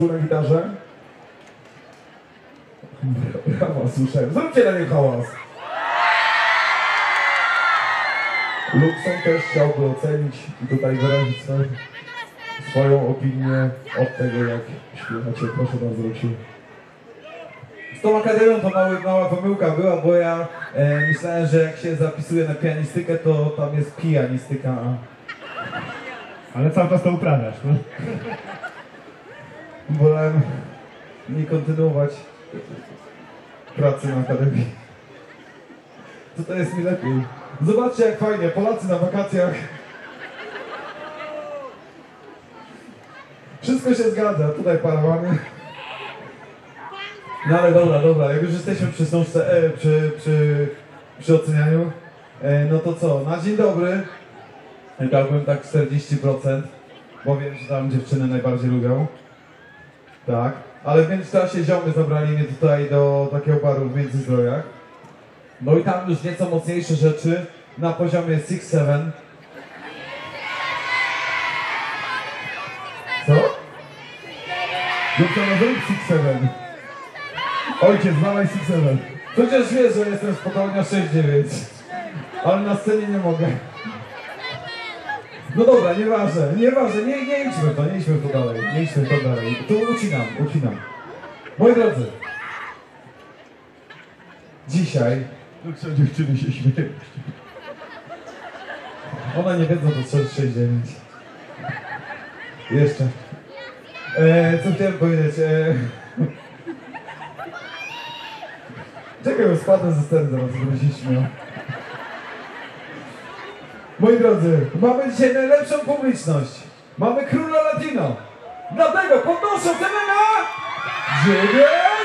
na gitarze. Brawo, słyszałem. Zróbcie na nim hałas. Luxon też chciałby ocenić i tutaj wyrazić swoją opinię od tego, jak śpiewacie. Proszę bardzo, Luksiu. Z tą akademią to mała pomyłka była, bo ja myślałem, że jak się zapisuje na pianistykę, to tam jest pijanistyka. Ale cały czas to uprawiasz, no? Wolałem nie kontynuować pracy na akademii. To jest mi lepiej. Zobaczcie, jak fajnie, Polacy na wakacjach. Wszystko się zgadza, tutaj parawany. No ale dobra, jak już jesteśmy przy sączce, przy ocenianiu, no to co, na dzień dobry dałbym tak 40%, bo wiem, że tam dziewczyny najbardziej lubią. Tak, ale w międzyczasie ziomy zabrali mnie tutaj do takiego baru w Międzyzdrojach. No i tam już nieco mocniejsze rzeczy na poziomie 6-7. Co? Doktor, zrób 6-7. Ojciec, dawaj 6-7. Przecież wiesz, że jestem spokojnie 6-9. Ale na scenie nie mogę. No dobra, nieważne, nie idźmy w to dalej. Tu ucinam. Moi drodzy, dzisiaj Luksio, dziewczyny się śmieją. one nie wiedzą, to 6-9. Jeszcze. Co chciałem powiedzieć? Czekaj, bo spadłem ze sceny zaraz, żeby się śmiał. Moi drodzy, mamy dzisiaj najlepszą publiczność. Mamy króla Latino. Dlatego podnoszę cenę na 9!